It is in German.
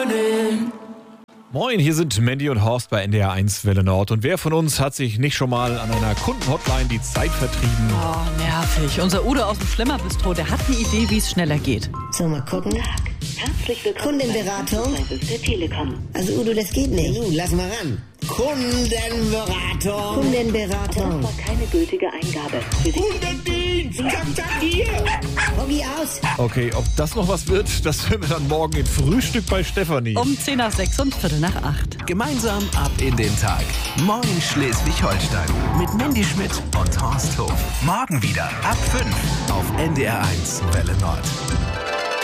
Moin, hier sind Mandy und Horst bei NDR 1 Welle Nord. Und wer von uns hat sich nicht schon mal an einer Kundenhotline die Zeit vertrieben? Oh, nervig. Unser Udo aus dem Schlemmerbistro, der hat eine Idee, wie es schneller geht. So, mal gucken. Herzlich willkommen Kundenberatung? bei der Telekom. Also Udo, das geht nicht. Lass mal ran. Kundenberatung. Kundenberatung. Das war keine gültige Eingabe. Für Sie Kundendienst, kontaktiert. Hobby aus. Okay, ob das noch was wird, das hören wir dann morgen im Frühstück bei Stefanie. Um 10 nach 6 und Viertel nach 8. Gemeinsam ab in den Tag. Moin Schleswig-Holstein. Mit Mandy Schmidt und Horst Hof. Morgen wieder ab 5 auf NDR 1 Welle Nord.